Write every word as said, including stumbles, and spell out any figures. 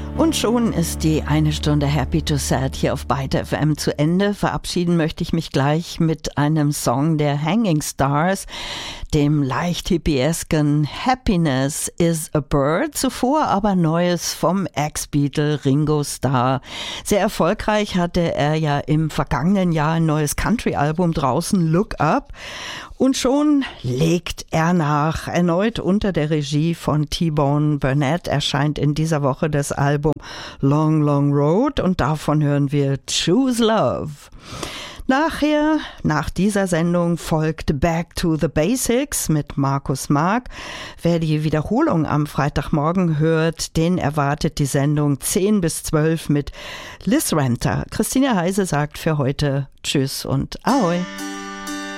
Und schon ist die eine Stunde Happy to Sad hier auf Byte F M zu Ende. Verabschieden möchte ich mich gleich mit einem Song der Hanging Stars, dem leicht hippiesken Happiness is a Bird. Zuvor aber Neues vom Ex-Beatle Ringo Starr. Sehr erfolgreich hatte er ja im vergangenen Jahr ein neues Country-Album draußen, Look Up. Und schon legt er nach. Erneut unter der Regie von T-Bone Burnett erscheint in dieser Woche das Album Long, Long Road und davon hören wir Choose Love. Nachher, nach dieser Sendung, folgt Back to the Basics mit Markus Mark. Wer die Wiederholung am Freitagmorgen hört, den erwartet die Sendung zehn bis zwölf mit Liz Renter. Christine Heise sagt für heute Tschüss und Ahoi.